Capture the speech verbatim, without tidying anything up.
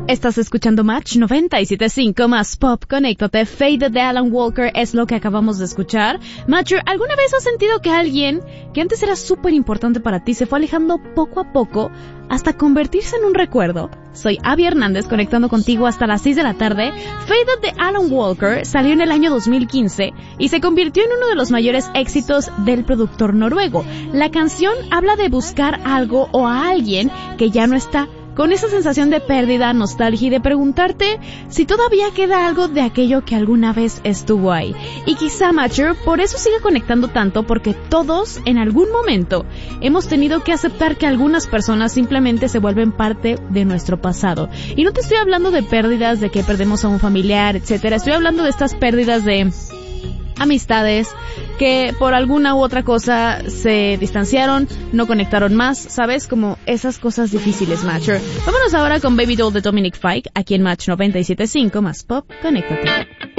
Estás escuchando Match noventa y siete punto cinco más Pop. Conéctate. Faded de Alan Walker es lo que acabamos de escuchar. Matcher, ¿alguna vez has sentido que alguien que antes era súper importante para ti se fue alejando poco a poco hasta convertirse en un recuerdo? Soy Abby Hernández, conectando contigo hasta las seis de la tarde. Faded de Alan Walker salió en el año dos mil quince y se convirtió en uno de los mayores éxitos del productor noruego. La canción habla de buscar algo o a alguien que ya no está, con esa sensación de pérdida, nostalgia y de preguntarte si todavía queda algo de aquello que alguna vez estuvo ahí. Y quizá, Matcher, por eso sigue conectando tanto, porque todos en algún momento hemos tenido que aceptar que algunas personas simplemente se vuelven parte de nuestro pasado. Y no te estoy hablando de pérdidas de que perdemos a un familiar, etcétera. Estoy hablando de estas pérdidas de amistades que por alguna u otra cosa se distanciaron, no conectaron más, ¿sabes? Como esas cosas difíciles, Matcher. Vámonos ahora con Baby Doll de Dominic Fike, aquí en Match noventa y siete punto cinco más Pop. Conéctate.